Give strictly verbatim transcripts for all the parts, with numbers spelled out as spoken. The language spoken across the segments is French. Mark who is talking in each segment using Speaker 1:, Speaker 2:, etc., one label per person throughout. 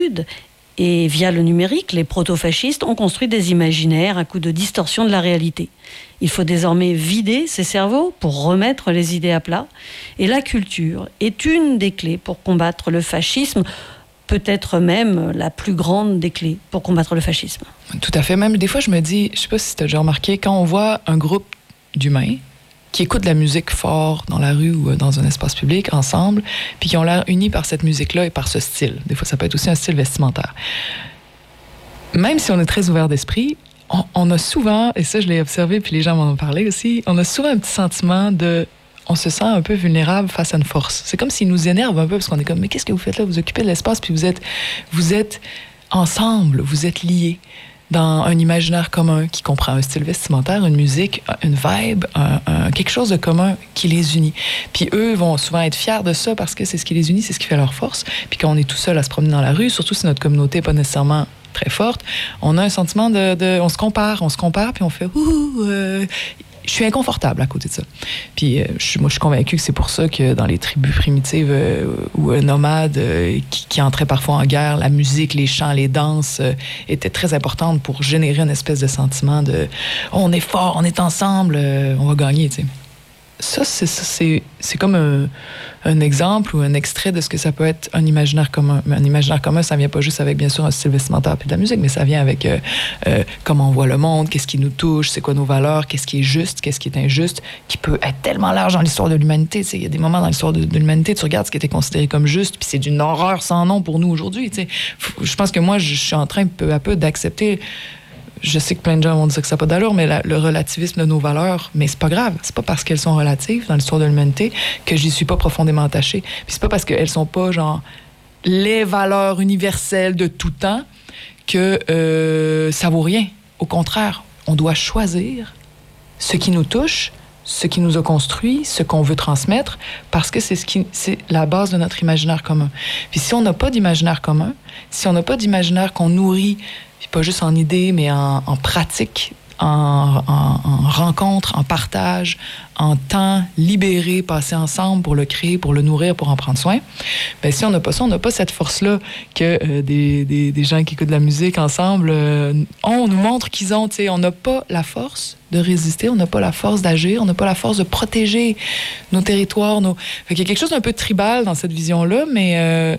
Speaker 1: Et via le numérique, les proto-fascistes ont construit des imaginaires à coup de distorsion de la réalité. Il faut désormais vider ces cerveaux pour remettre les idées à plat. Et la culture est une des clés pour combattre le fascisme, peut-être même la plus grande des clés pour combattre le fascisme.
Speaker 2: Tout à fait. Même des fois, je me dis, je sais pas si tu as déjà remarqué, quand on voit un groupe d'humains qui écoutent de la musique fort dans la rue ou dans un espace public ensemble, puis qui ont l'air unis par cette musique-là et par ce style. Des fois, ça peut être aussi un style vestimentaire. Même si on est très ouvert d'esprit, on, on a souvent, et ça je l'ai observé, puis les gens m'en ont parlé aussi, on a souvent un petit sentiment de... On se sent un peu vulnérable face à une force. C'est comme s'il nous énerve un peu, parce qu'on est comme, mais qu'est-ce que vous faites là? Vous occupez de l'espace, puis vous êtes, vous êtes ensemble, vous êtes liés dans un imaginaire commun qui comprend un style vestimentaire, une musique, une vibe, un, un, quelque chose de commun qui les unit. Puis eux vont souvent être fiers de ça parce que c'est ce qui les unit, c'est ce qui fait leur force. Puis quand on est tout seul à se promener dans la rue, surtout si notre communauté n'est pas nécessairement très forte, on a un sentiment de... de on se compare, on se compare, puis on fait « Ouh! Euh, » Je suis inconfortable à côté de ça. Puis euh, je, moi, je suis convaincue que c'est pour ça que dans les tribus primitives euh, ou euh, nomades euh, qui, qui entraient parfois en guerre, la musique, les chants, les danses euh, étaient très importantes pour générer une espèce de sentiment de oh, on est fort, on est ensemble, euh, on va gagner, tu sais. Ça, c'est, ça c'est, c'est comme un, un exemple ou un extrait de ce que ça peut être un imaginaire commun. Mais un imaginaire commun, ça vient pas juste avec, bien sûr, un style vestimentaire et de la musique, mais ça vient avec euh, euh, comment on voit le monde, qu'est-ce qui nous touche, c'est quoi nos valeurs, qu'est-ce qui est juste, qu'est-ce qui est injuste, qui peut être tellement large dans l'histoire de l'humanité. Il y a des moments dans l'histoire de, de l'humanité, tu regardes ce qui était considéré comme juste, puis c'est d'une horreur sans nom pour nous aujourd'hui. Je pense que moi, je suis en train peu à peu d'accepter. Je sais que plein de gens vont dire que ça n'a pas d'allure, mais la, le relativisme de nos valeurs, mais c'est pas grave. C'est pas parce qu'elles sont relatives dans l'histoire de l'humanité que j'y suis pas profondément attachée. Puis c'est pas parce qu'elles sont pas, genre, les valeurs universelles de tout temps que euh, ça vaut rien. Au contraire, on doit choisir ce qui nous touche, ce qui nous a construit, ce qu'on veut transmettre, parce que c'est, ce qui, c'est la base de notre imaginaire commun. Puis si on n'a pas d'imaginaire commun, si on n'a pas d'imaginaire qu'on nourrit, puis pas juste en idées, mais en, en pratique, en, en, en rencontre, en partage, en temps libéré, passé ensemble pour le créer, pour le nourrir, pour en prendre soin. Bien, si on n'a pas ça, on n'a pas cette force-là que euh, des, des, des gens qui écoutent de la musique ensemble euh, on nous montre qu'ils ont. T'sais, on n'a pas la force de résister, on n'a pas la force d'agir, on n'a pas la force de protéger nos territoires. Nos... Fait qu'il y a quelque chose d'un peu tribal dans cette vision-là, mais... Euh,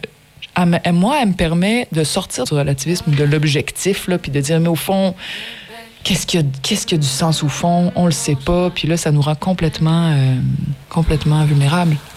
Speaker 2: À, moi, elle me permet de sortir du relativisme, de l'objectif, là, puis de dire, mais au fond, qu'est-ce qui a, qu'est-ce qui a du sens au fond? On le sait pas, puis là, ça nous rend complètement, euh, complètement vulnérables.